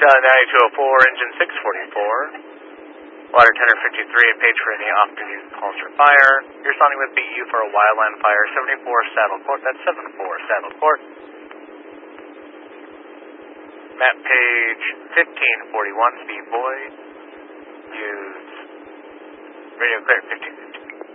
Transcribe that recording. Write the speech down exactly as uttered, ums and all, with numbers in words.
Charlie ninety-two oh four, engine six forty-four. Water tender fifty-three, and page for any off-duty calls for fire. You're sounding with B U for a wildland fire, seventy-four Saddle Court. That's seventy-four Saddle Court. Map page fifteen forty-one, Steve Boyd. Use radio clear fifteen.